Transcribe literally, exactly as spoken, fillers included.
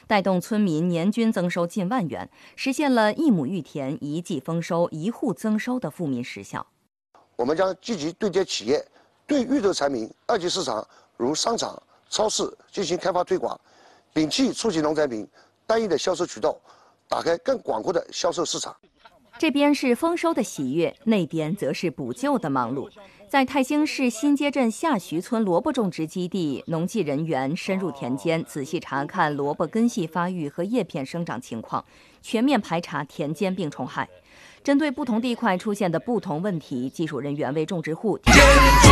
带动村民年均增收近万元，实现了一亩育田一季丰收、一户增收的富民实效。 我们将积极对接企业，对育豆产品二级市场如商场、超市进行开发推广，摒弃初级农产品单一的销售渠道，打开更广阔的销售市场。 这边是丰收的喜悦，那边则是补救的忙碌。在泰兴市新街镇下徐村萝卜种植基地，农技人员深入田间，仔细查看萝卜根系发育和叶片生长情况，全面排查田间病虫害。针对不同地块出现的不同问题，技术人员为种植户